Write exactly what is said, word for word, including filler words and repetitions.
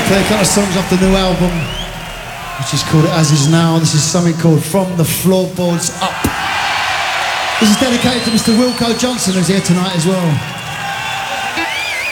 Play a couple of songs off the new album, which is called As Is Now. This is something called From the Floorboards Up. This is dedicated to Mister Wilco Johnson, who's here tonight as well.